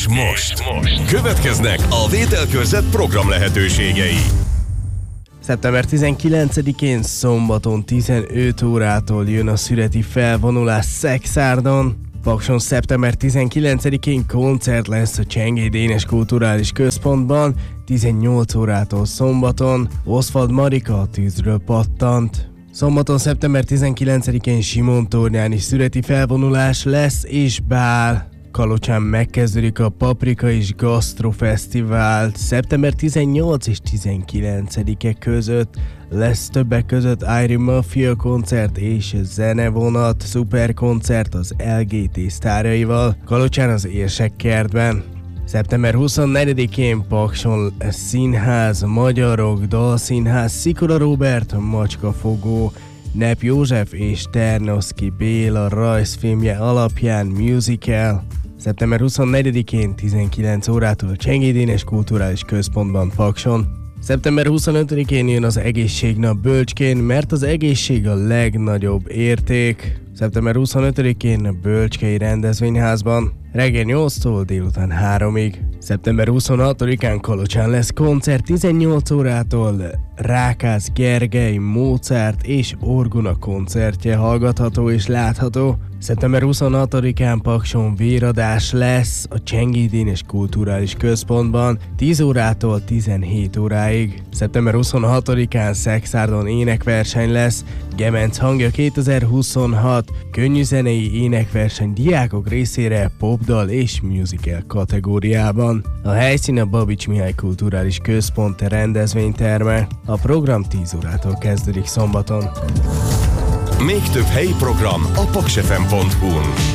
És most következnek a Vételkörzet program lehetőségei. Szeptember 19-én szombaton 15 órától jön a szüreti felvonulás Szekszárdon. Pakson szeptember 19-én koncert lesz a Csengéd Énes Kulturális Központban, 18 órától szombaton Oswald Marika a tűzről pattant. Szombaton szeptember 19-én Simontornyán szüreti felvonulás lesz és bál. Kalocsán megkezdődik a Paprika és Gasztrofesztivált. Szeptember 18 és 19-e között lesz többek között Irie Mafia koncert és zenevonat szuperkoncert az LGT sztárjaival Kalocsán az Érsekkertben. Szeptember 24-én Pakson színház, Magyarok, Dalszínház, Szikora Róbert, Macskafogó, Nepp József és Ternoszky Béla rajzfilmje alapján musical. Szeptember 24-én 19 órától Csengéd Énes Kulturális Központban Pakson. Szeptember 25-én jön az egészségnap Bölcskén, mert az egészség a legnagyobb érték. Szeptember 25-én a Bölcskei Rendezvényházban, reggel 8-tól délután 3-ig. Szeptember 26-án Kalocsán lesz koncert 18 órától, Rákász Gergely, Mozart és Orgona koncertje hallgatható és látható. Szeptember 26-án Pakson véradás lesz a Csengéd Énes Kulturális Központban 10 órától 17 óráig. Szeptember 26-án Szekszárdon énekverseny lesz, Gemenc hangja 2026, könnyűzenei énekverseny diákok részére popdal és musical kategóriában. A helyszín a Babics Mihály Kulturális Központ rendezvényterme. A program 10 órától kezdődik szombaton. Még több helyi program a paksfm.hu-n.